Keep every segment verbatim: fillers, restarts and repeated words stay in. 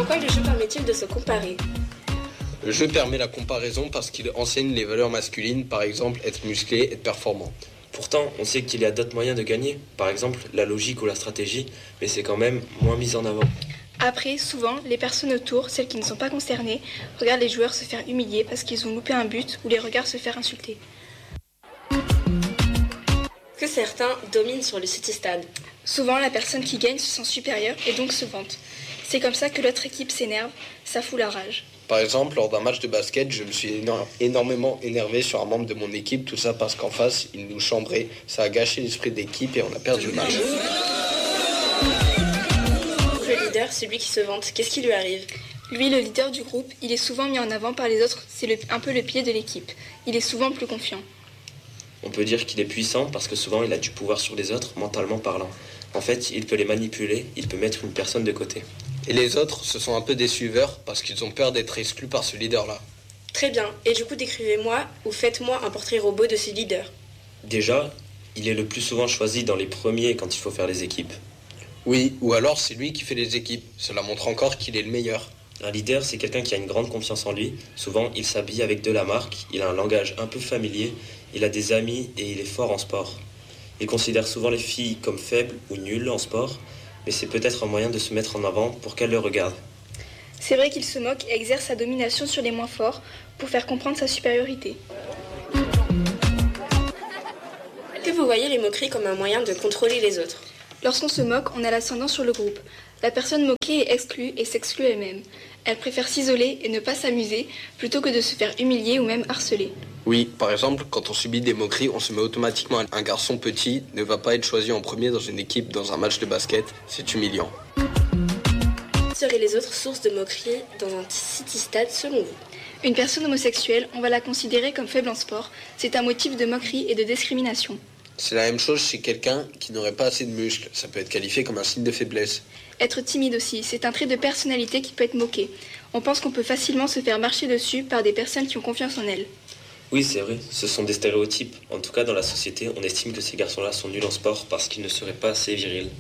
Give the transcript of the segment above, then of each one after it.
Pourquoi le jeu permet-il de se comparer ? Le jeu permet la comparaison parce qu'il enseigne les valeurs masculines, par exemple être musclé, être performant. Pourtant, on sait qu'il y a d'autres moyens de gagner, par exemple la logique ou la stratégie, mais c'est quand même moins mis en avant. Après, souvent, les personnes autour, celles qui ne sont pas concernées, regardent les joueurs se faire humilier parce qu'ils ont loupé un but ou les regardent se faire insulter. Que certains dominent sur le city-stade. Souvent, la personne qui gagne se sent supérieure et donc se vante. C'est comme ça que l'autre équipe s'énerve, ça fout la rage. Par exemple, lors d'un match de basket, je me suis éno- énormément énervé sur un membre de mon équipe, tout ça parce qu'en face, il nous chambrait. Ça a gâché l'esprit d'équipe et on a perdu le match. Le leader, celui qui se vante, qu'est-ce qui lui arrive ? Lui, le leader du groupe, il est souvent mis en avant par les autres, c'est le, un peu le pied de l'équipe. Il est souvent plus confiant. On peut dire qu'il est puissant parce que souvent il a du pouvoir sur les autres, mentalement parlant. En fait, il peut les manipuler, il peut mettre une personne de côté. Et les autres, ce sont un peu des suiveurs parce qu'ils ont peur d'être exclus par ce leader-là. Très bien, et du coup décrivez-moi ou faites-moi un portrait robot de ce leader. Déjà, il est le plus souvent choisi dans les premiers quand il faut faire les équipes. Oui, ou alors c'est lui qui fait les équipes. Cela montre encore qu'il est le meilleur. Un leader, c'est quelqu'un qui a une grande confiance en lui. Souvent, il s'habille avec de la marque, il a un langage un peu familier, il a des amis et il est fort en sport. Il considère souvent les filles comme faibles ou nulles en sport, mais c'est peut-être un moyen de se mettre en avant pour qu'elles le regardent. C'est vrai qu'il se moque et exerce sa domination sur les moins forts pour faire comprendre sa supériorité. Que vous voyez les moqueries comme un moyen de contrôler les autres ? Lorsqu'on se moque, on a l'ascendant sur le groupe. La personne moquée est exclue et s'exclut elle-même. Elle préfère s'isoler et ne pas s'amuser plutôt que de se faire humilier ou même harceler. Oui, par exemple, quand on subit des moqueries, on se met automatiquement à un garçon petit ne va pas être choisi en premier dans une équipe dans un match de basket. C'est humiliant. Seraient les autres sources de moqueries dans un city-stade selon vous ? Une personne homosexuelle, on va la considérer comme faible en sport. C'est un motif de moquerie et de discrimination. C'est la même chose chez quelqu'un qui n'aurait pas assez de muscles. Ça peut être qualifié comme un signe de faiblesse. Être timide aussi, c'est un trait de personnalité qui peut être moqué. On pense qu'on peut facilement se faire marcher dessus par des personnes qui ont confiance en elles. Oui, c'est vrai, ce sont des stéréotypes. En tout cas, dans la société, on estime que ces garçons-là sont nuls en sport parce qu'ils ne seraient pas assez virils.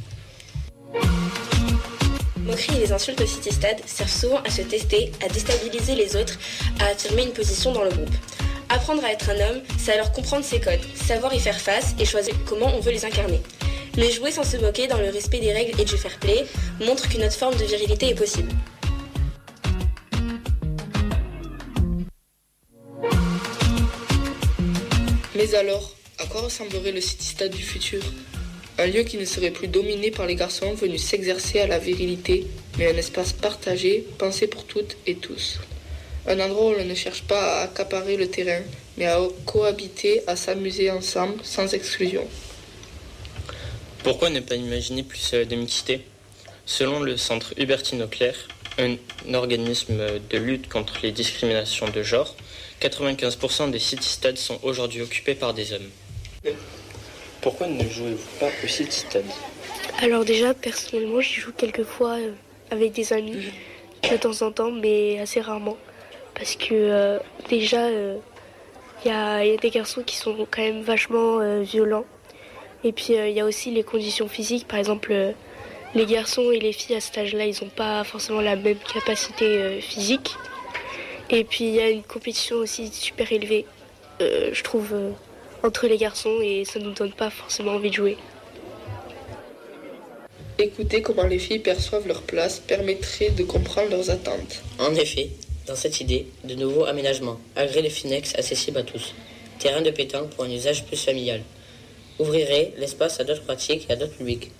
Moqueries et les insultes au city-stade servent souvent à se tester, à déstabiliser les autres, à affirmer une position dans le groupe. Apprendre à être un homme, c'est alors comprendre ses codes, savoir y faire face et choisir comment on veut les incarner. Mais jouer sans se moquer dans le respect des règles et du fair play montre qu'une autre forme de virilité est possible. Mais alors, à quoi ressemblerait le city-stade du futur ? Un lieu qui ne serait plus dominé par les garçons venus s'exercer à la virilité, mais un espace partagé, pensé pour toutes et tous. Un endroit où l'on ne cherche pas à accaparer le terrain, mais à cohabiter, à s'amuser ensemble, sans exclusion. Pourquoi ne pas imaginer plus de mixité ? Selon le centre Hubertine-Auclair, un organisme de lutte contre les discriminations de genre, quatre-vingt-quinze pour cent des city-stades sont aujourd'hui occupés par des hommes. Pourquoi ne jouez-vous pas au city-stade ? Alors déjà, personnellement, j'y joue quelques fois euh, avec des amis, de temps en temps, mais assez rarement. Parce que euh, déjà, il euh, y, a, y a des garçons qui sont quand même vachement euh, violents. Et puis, il euh, y a aussi les conditions physiques. Par exemple, euh, les garçons et les filles à cet âge-là, ils n'ont pas forcément la même capacité euh, physique. Et puis, il y a une compétition aussi super élevée, euh, je trouve, euh, entre les garçons. Et ça ne nous donne pas forcément envie de jouer. Écouter comment les filles perçoivent leur place permettrait de comprendre leurs attentes. En effet, dans cette idée, de nouveaux aménagements, agrès le Finex accessible à tous, terrain de pétanque pour un usage plus familial, ouvrirait l'espace à d'autres pratiques et à d'autres publics.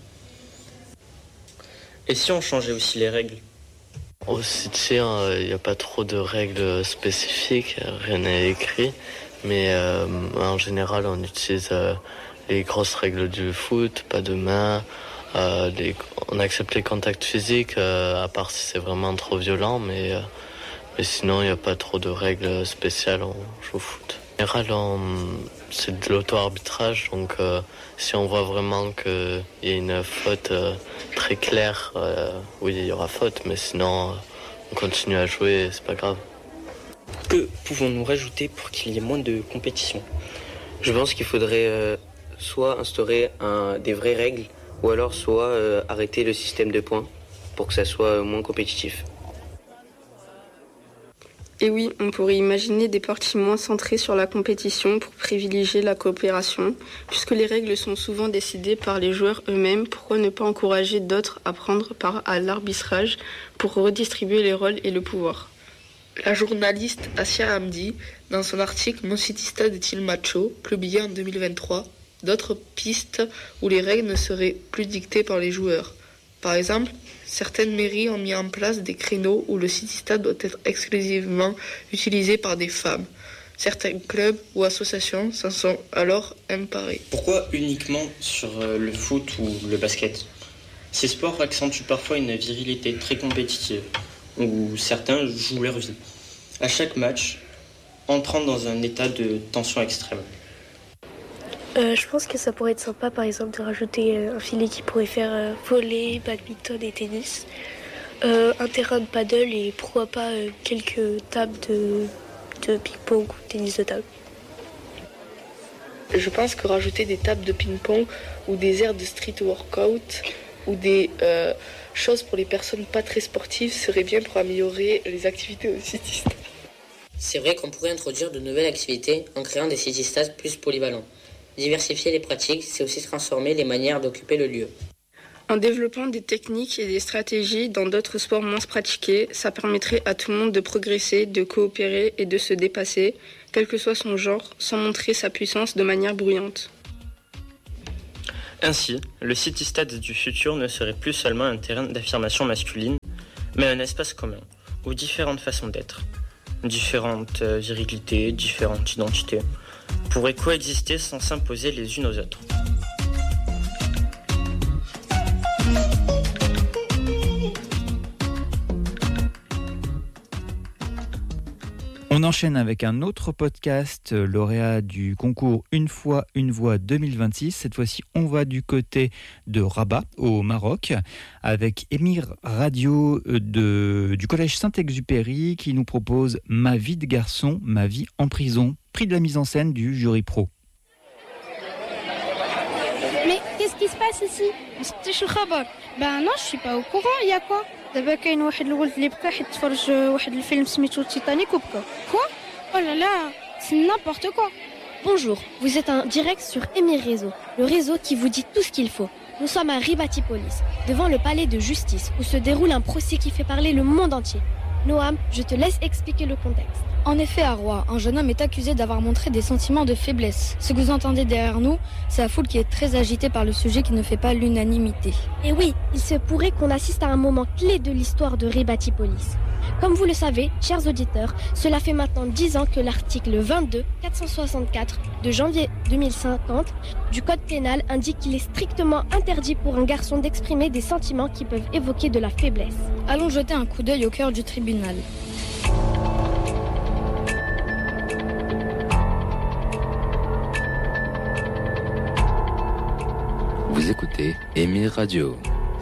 Et si on changeait aussi les règles ? Au city, il n'y a pas trop de règles spécifiques, rien n'est écrit, mais euh, en général, on utilise euh, les grosses règles du foot, pas de main, euh, les, on accepte les contacts physiques, euh, à part si c'est vraiment trop violent, mais... Euh, Mais sinon, il n'y a pas trop de règles spéciales, on joue au foot. En général, on, c'est de l'auto-arbitrage, donc euh, si on voit vraiment qu'il y a une faute euh, très claire, euh, oui, il y aura faute, mais sinon, euh, on continue à jouer, c'est pas grave. Que pouvons-nous rajouter pour qu'il y ait moins de compétition ? Je pense qu'il faudrait euh, soit instaurer un, des vraies règles, ou alors soit euh, arrêter le système de points pour que ça soit moins compétitif. Et oui, on pourrait imaginer des parties moins centrées sur la compétition pour privilégier la coopération. Puisque les règles sont souvent décidées par les joueurs eux-mêmes, pourquoi ne pas encourager d'autres à prendre part à l'arbitrage pour redistribuer les rôles et le pouvoir ? La journaliste Asia Hamdi, dans son article « Mon City Stade est-il macho ?», publié en deux mille vingt-trois, d'autres pistes où les règles ne seraient plus dictées par les joueurs. Par exemple, certaines mairies ont mis en place des créneaux où le City Stade doit être exclusivement utilisé par des femmes. Certains clubs ou associations s'en sont alors emparés. Pourquoi uniquement sur le foot ou le basket ? Ces sports accentuent parfois une virilité très compétitive, où certains jouent leur vie. À chaque match, entrant dans un état de tension extrême. Euh, je pense que ça pourrait être sympa, par exemple, de rajouter euh, un filet qui pourrait faire euh, volley, badminton et tennis, euh, un terrain de paddle et pourquoi pas euh, quelques tables de, de ping-pong ou tennis de table. Je pense que rajouter des tables de ping-pong ou des aires de street workout ou des euh, choses pour les personnes pas très sportives serait bien pour améliorer les activités au City Stade. C'est vrai qu'on pourrait introduire de nouvelles activités en créant des City Stades plus polyvalents. Diversifier les pratiques, c'est aussi transformer les manières d'occuper le lieu. En développant des techniques et des stratégies dans d'autres sports moins pratiqués, ça permettrait à tout le monde de progresser, de coopérer et de se dépasser, quel que soit son genre, sans montrer sa puissance de manière bruyante. Ainsi, le City Stade du futur ne serait plus seulement un terrain d'affirmation masculine, mais un espace commun, où différentes façons d'être, différentes virilités, différentes identités, pourraient coexister sans s'imposer les unes aux autres. On enchaîne avec un autre podcast lauréat du concours Une fois, une voix deux mille vingt-six. Cette fois-ci, on va du côté de Rabat, au Maroc, avec Émir Radio de, du collège Saint-Exupéry qui nous propose Ma vie de garçon, ma vie en prison, prix de la mise en scène du jury pro. Mais qu'est-ce qui se passe ici? Ben non, je suis pas au courant, il y a quoi? دابا كاين واحد الولد اللي بكى حيت تفرج واحد الفيلم سميتو تيتانيك وبكى. Quoi? Oh là là, c'est n'importe quoi. Bonjour, vous êtes en direct sur Émir Réseau, le réseau qui vous dit tout ce qu'il faut. Nous sommes à Ribatipolis, devant le palais de justice, où se déroule un procès qui fait parler le monde entier. Noam, je te laisse expliquer le contexte. En effet, à Roy, un jeune homme est accusé d'avoir montré des sentiments de faiblesse. Ce que vous entendez derrière nous, c'est la foule qui est très agitée par le sujet qui ne fait pas l'unanimité. Et oui, il se pourrait qu'on assiste à un moment clé de l'histoire de Ribatipolis. Comme vous le savez, chers auditeurs, cela fait maintenant dix ans que l'article vingt-deux quatre cent soixante-quatre de janvier deux mille cinquante du Code pénal indique qu'il est strictement interdit pour un garçon d'exprimer des sentiments qui peuvent évoquer de la faiblesse. Allons jeter un coup d'œil au cœur du tribunal. Vous écoutez Émir Radio.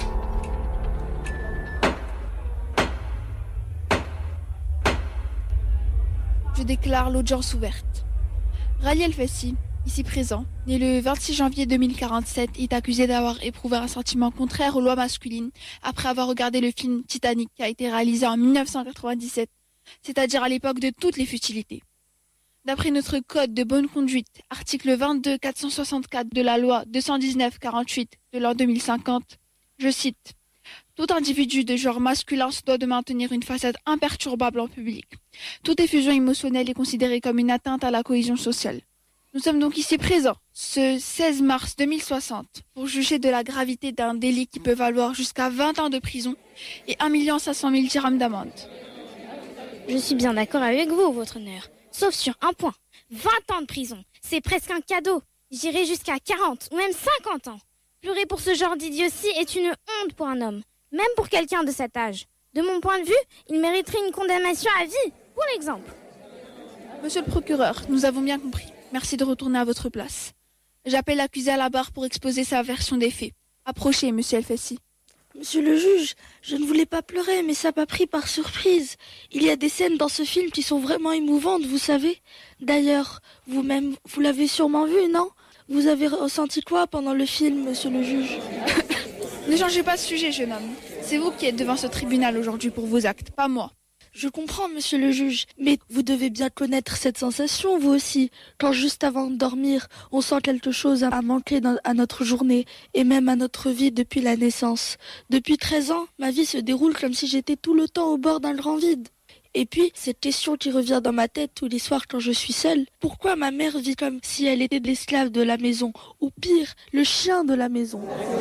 Je déclare l'audience ouverte. Rali El-Fessi, ici présent, né le vingt-six janvier deux mille quarante-sept, est accusé d'avoir éprouvé un sentiment contraire aux lois masculines après avoir regardé le film Titanic qui a été réalisé en mille neuf cent quatre-vingt-dix-sept, c'est-à-dire à l'époque de toutes les futilités. D'après notre code de bonne conduite, article vingt-deux quatre cent soixante-quatre de la loi deux cent dix-neuf quarante-huit de l'an deux mille cinquante, je cite « Tout individu de genre masculin se doit de maintenir une façade imperturbable en public. Toute effusion émotionnelle est considérée comme une atteinte à la cohésion sociale. » Nous sommes donc ici présents, ce seize mars deux mille soixante, pour juger de la gravité d'un délit qui peut valoir jusqu'à vingt ans de prison et un million cinq cent mille dirhams d'amende. Je suis bien d'accord avec vous, votre honneur. Sauf sur un point. vingt ans de prison, c'est presque un cadeau. J'irai jusqu'à quarante ou même cinquante ans. Pleurer pour ce genre d'idiotie est une honte pour un homme, même pour quelqu'un de cet âge. De mon point de vue, il mériterait une condamnation à vie, pour l'exemple. Monsieur le procureur, nous avons bien compris. Merci de retourner à votre place. J'appelle l'accusé à la barre pour exposer sa version des faits. Approchez, monsieur El-Fessi. Monsieur le juge, je ne voulais pas pleurer, mais ça m'a pris par surprise. Il y a des scènes dans ce film qui sont vraiment émouvantes, vous savez. D'ailleurs, vous-même, vous l'avez sûrement vu, non? Vous avez ressenti quoi pendant le film, monsieur le juge? Ne changez pas de sujet, jeune homme. C'est vous qui êtes devant ce tribunal aujourd'hui pour vos actes, pas moi. Je comprends, monsieur le juge, mais vous devez bien connaître cette sensation, vous aussi, quand juste avant de dormir, on sent quelque chose à manquer dans, à notre journée, et même à notre vie depuis la naissance. Depuis treize ans, ma vie se déroule comme si j'étais tout le temps au bord d'un grand vide. Et puis, cette question qui revient dans ma tête tous les soirs quand je suis seule, pourquoi ma mère vit comme si elle était l'esclave de la maison, ou pire, le chien de la maison ?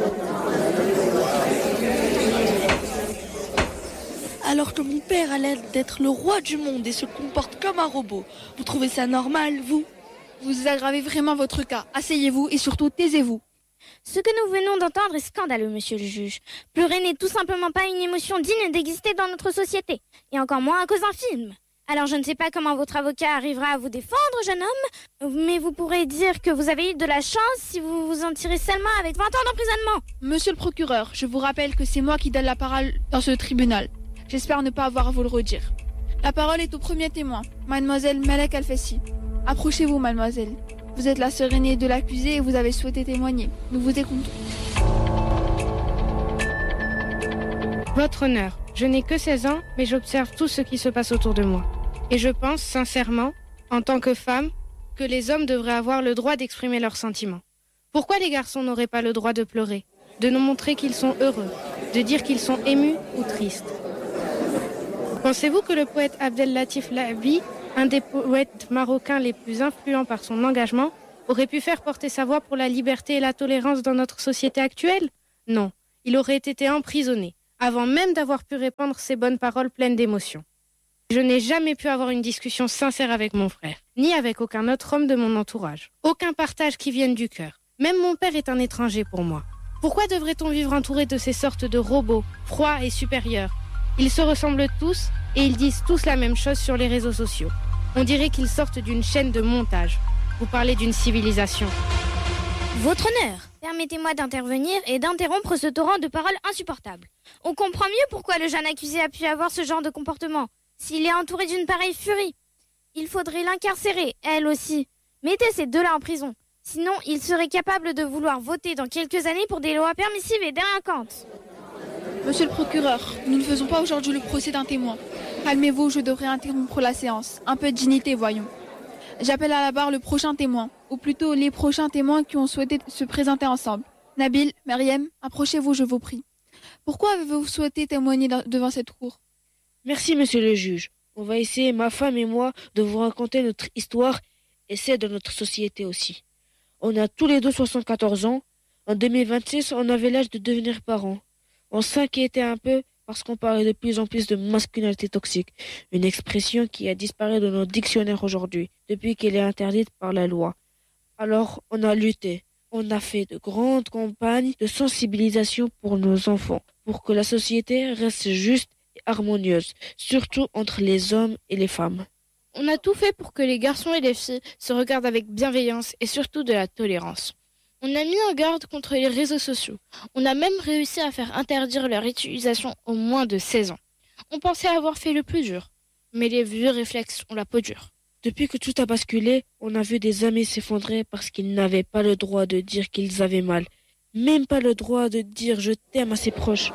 Alors que mon père a l'air d'être le roi du monde et se comporte comme un robot. Vous trouvez ça normal, vous ? Vous aggravez vraiment votre cas. Asseyez-vous et surtout taisez-vous. Ce que nous venons d'entendre est scandaleux, monsieur le juge. Pleurer n'est tout simplement pas une émotion digne d'exister dans notre société, et encore moins à cause d'un film. Alors je ne sais pas comment votre avocat arrivera à vous défendre, jeune homme, mais vous pourrez dire que vous avez eu de la chance si vous vous en tirez seulement avec vingt ans d'emprisonnement. Monsieur le procureur, je vous rappelle que c'est moi qui donne la parole dans ce tribunal. J'espère ne pas avoir à vous le redire. La parole est au premier témoin, mademoiselle Malek Al-Fassi. Approchez-vous, mademoiselle. Vous êtes la sœur aînée de l'accusé et vous avez souhaité témoigner. Nous vous écoutons. Votre honneur, je n'ai que seize ans, mais j'observe tout ce qui se passe autour de moi. Et je pense, sincèrement, en tant que femme, que les hommes devraient avoir le droit d'exprimer leurs sentiments. Pourquoi les garçons n'auraient pas le droit de pleurer, de nous montrer qu'ils sont heureux, de dire qu'ils sont émus ou tristes ? Pensez-vous que le poète Abdellatif Lahabi, un des poètes marocains les plus influents par son engagement, aurait pu faire porter sa voix pour la liberté et la tolérance dans notre société actuelle ? Non, il aurait été emprisonné, avant même d'avoir pu répandre ses bonnes paroles pleines d'émotion. Je n'ai jamais pu avoir une discussion sincère avec mon frère, ni avec aucun autre homme de mon entourage. Aucun partage qui vienne du cœur. Même mon père est un étranger pour moi. Pourquoi devrait-on vivre entouré de ces sortes de robots, froids et supérieurs ? Ils se ressemblent tous et ils disent tous la même chose sur les réseaux sociaux. On dirait qu'ils sortent d'une chaîne de montage. Vous parlez d'une civilisation. Votre honneur, permettez-moi d'intervenir et d'interrompre ce torrent de paroles insupportables. On comprend mieux pourquoi le jeune accusé a pu avoir ce genre de comportement. S'il est entouré d'une pareille furie, il faudrait l'incarcérer, elle aussi. Mettez ces deux-là en prison. Sinon, il serait capable de vouloir voter dans quelques années pour des lois permissives et délinquantes. Monsieur le procureur, nous ne faisons pas aujourd'hui le procès d'un témoin. Calmez-vous, je devrais interrompre la séance. Un peu de dignité, voyons. J'appelle à la barre le prochain témoin, ou plutôt les prochains témoins qui ont souhaité se présenter ensemble. Nabil, Meriem, approchez-vous, je vous prie. Pourquoi avez-vous souhaité témoigner devant cette cour ? Merci, monsieur le juge. On va essayer, ma femme et moi, de vous raconter notre histoire et celle de notre société aussi. On a tous les deux soixante-quatorze ans. En deux mille vingt-six, on avait l'âge de devenir parents. On s'inquiétait un peu parce qu'on parlait de plus en plus de masculinité toxique, une expression qui a disparu de nos dictionnaires aujourd'hui, depuis qu'elle est interdite par la loi. Alors, on a lutté. On a fait de grandes campagnes de sensibilisation pour nos enfants, pour que la société reste juste et harmonieuse, surtout entre les hommes et les femmes. On a tout fait pour que les garçons et les filles se regardent avec bienveillance et surtout de la tolérance. On a mis en garde contre les réseaux sociaux. On a même réussi à faire interdire leur utilisation aux moins de seize ans. On pensait avoir fait le plus dur, mais les vieux réflexes ont la peau dure. Depuis que tout a basculé, on a vu des amis s'effondrer parce qu'ils n'avaient pas le droit de dire qu'ils avaient mal. Même pas le droit de dire « je t'aime » à ses proches.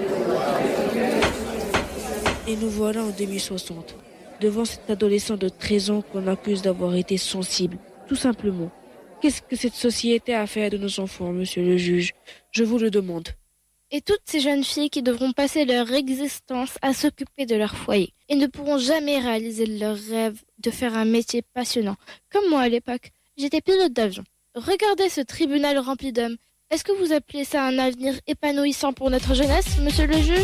Et nous voilà en deux mille soixante, devant cet adolescent de treize ans qu'on accuse d'avoir été sensible, tout simplement. Qu'est-ce que cette société a fait de nos enfants, monsieur le juge ? Je vous le demande. Et toutes ces jeunes filles qui devront passer leur existence à s'occuper de leur foyer et ne pourront jamais réaliser leur rêve de faire un métier passionnant. Comme moi à l'époque, j'étais pilote d'avion. Regardez ce tribunal rempli d'hommes. Est-ce que vous appelez ça un avenir épanouissant pour notre jeunesse, monsieur le juge ?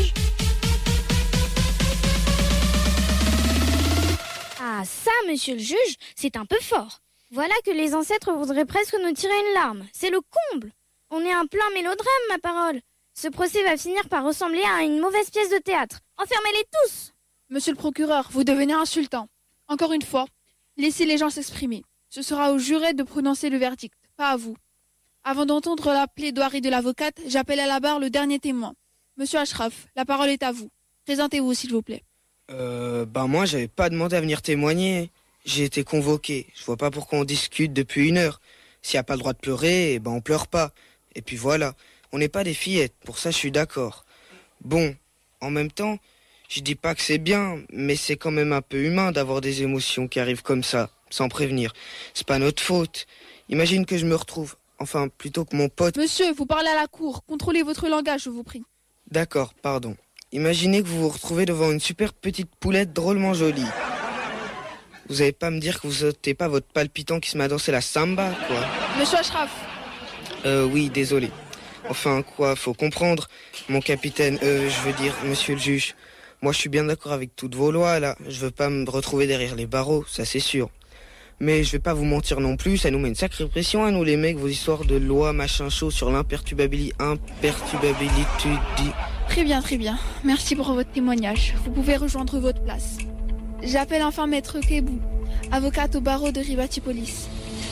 Ah ça, monsieur le juge, c'est un peu fort. Voilà que les ancêtres voudraient presque nous tirer une larme. C'est le comble. On est en plein mélodrame, ma parole. Ce procès va finir par ressembler à une mauvaise pièce de théâtre. Enfermez-les tous. Monsieur le procureur, vous devenez insultant. Encore une fois, laissez les gens s'exprimer. Ce sera au juré de prononcer le verdict, pas à vous. Avant d'entendre la plaidoirie de l'avocate, j'appelle à la barre le dernier témoin. Monsieur Ashraf, la parole est à vous. Présentez-vous, s'il vous plaît. Euh, ben moi, j'avais pas demandé à venir témoigner. J'ai été convoqué. Je vois pas pourquoi on discute depuis une heure. S'il n'y a pas le droit de pleurer, eh ben on pleure pas. Et puis voilà, on n'est pas des fillettes. Pour ça, je suis d'accord. Bon, en même temps, Je dis pas que c'est bien, mais c'est quand même un peu humain d'avoir des émotions qui arrivent comme ça, sans prévenir. C'est pas notre faute. Imagine que je me retrouve, enfin plutôt que mon pote... Monsieur, vous parlez à la cour. Contrôlez votre langage, je vous prie. D'accord, pardon. Imaginez que vous vous retrouvez devant une super petite poulette drôlement jolie. Vous allez pas me dire que vous sautez pas votre palpitant qui se met à danser la samba, quoi. Monsieur Ashraf. Euh, oui, désolé. Enfin, quoi, faut comprendre. Mon capitaine, euh, je veux dire, monsieur le juge. Moi, je suis bien d'accord avec toutes vos lois, là. Je veux pas me retrouver derrière les barreaux, ça c'est sûr. Mais je vais pas vous mentir non plus, ça nous met une sacrée pression à nous les mecs, vos histoires de loi, machin chaud sur l'imperturbabilité, imperturbabilité... Très bien, très bien. Merci pour votre témoignage. Vous pouvez rejoindre votre place. J'appelle enfin Maître Kebou, avocate au barreau de Ribati Police.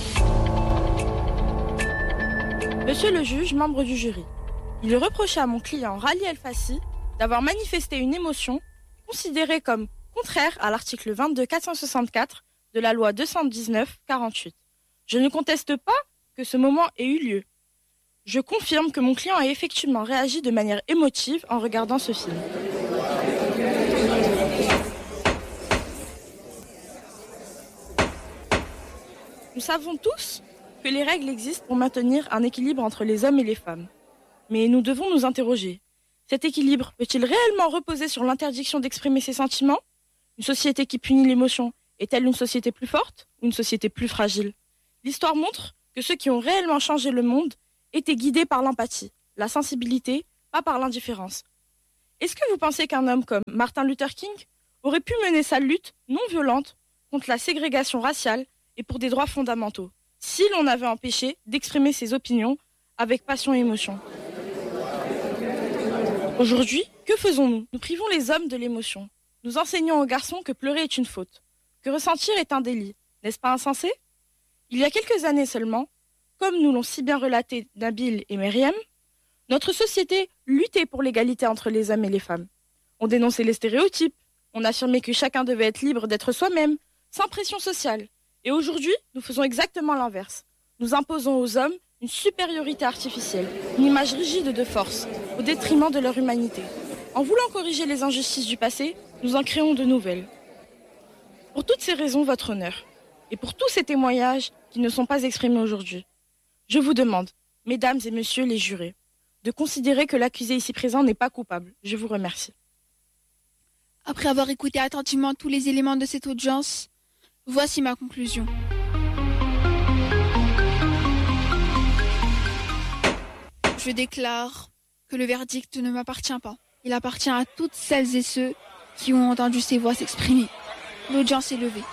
Monsieur le juge, membre du jury, il est reproché à mon client Rali El Fassi d'avoir manifesté une émotion considérée comme contraire à l'article vingt-deux quatre cent soixante-quatre de la loi deux cent dix-neuf quarante-huit. Je ne conteste pas que ce moment ait eu lieu. Je confirme que mon client a effectivement réagi de manière émotive en regardant ce film. Nous savons tous que les règles existent pour maintenir un équilibre entre les hommes et les femmes. Mais nous devons nous interroger. Cet équilibre peut-il réellement reposer sur l'interdiction d'exprimer ses sentiments ? Une société qui punit l'émotion est-elle une société plus forte ou une société plus fragile ? L'histoire montre que ceux qui ont réellement changé le monde étaient guidés par l'empathie, la sensibilité, pas par l'indifférence. Est-ce que vous pensez qu'un homme comme Martin Luther King aurait pu mener sa lutte non violente contre la ségrégation raciale et pour des droits fondamentaux, si l'on avait empêché d'exprimer ses opinions avec passion et émotion? Aujourd'hui, que faisons-nous? Nous privons les hommes de l'émotion. Nous enseignons aux garçons que pleurer est une faute, que ressentir est un délit. N'est-ce pas insensé? Il y a quelques années seulement, comme nous l'ont si bien relaté Nabil et Myriam, notre société luttait pour l'égalité entre les hommes et les femmes. On dénonçait les stéréotypes, on affirmait que chacun devait être libre d'être soi-même, sans pression sociale. Et aujourd'hui, nous faisons exactement l'inverse. Nous imposons aux hommes une supériorité artificielle, une image rigide de force, au détriment de leur humanité. En voulant corriger les injustices du passé, nous en créons de nouvelles. Pour toutes ces raisons, votre honneur, et pour tous ces témoignages qui ne sont pas exprimés aujourd'hui, je vous demande, mesdames et messieurs les jurés, de considérer que l'accusé ici présent n'est pas coupable. Je vous remercie. Après avoir écouté attentivement tous les éléments de cette audience, voici ma conclusion. Je déclare que le verdict ne m'appartient pas. Il appartient à toutes celles et ceux qui ont entendu ces voix s'exprimer. L'audience est levée.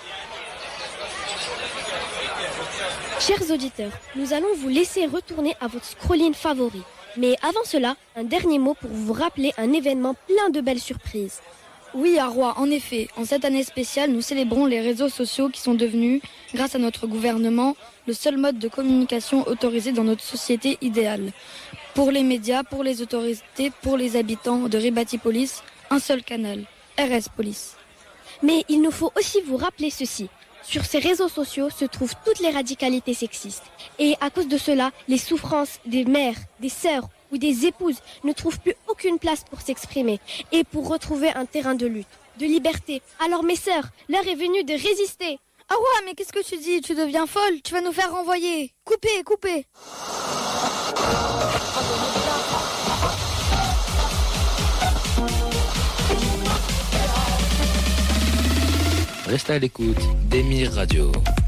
Chers auditeurs, nous allons vous laisser retourner à votre scrolling favori. Mais avant cela, un dernier mot pour vous rappeler un événement plein de belles surprises. Oui, Arwa, en effet, en cette année spéciale, nous célébrons les réseaux sociaux qui sont devenus, grâce à notre gouvernement, le seul mode de communication autorisé dans notre société idéale. Pour les médias, pour les autorités, pour les habitants de Ribati Police, un seul canal, R S Police. Mais il nous faut aussi vous rappeler ceci. Sur ces réseaux sociaux se trouvent toutes les radicalités sexistes. Et à cause de cela, les souffrances des mères, des sœurs ou des épouses ne trouvent plus aucune place pour s'exprimer et pour retrouver un terrain de lutte, de liberté. Alors mes sœurs, l'heure est venue de résister. Ah ouais, mais qu'est-ce que tu dis? Tu deviens folle? Tu vas nous faire renvoyer. Coupez, coupez. Restez à l'écoute d'Émir Radio.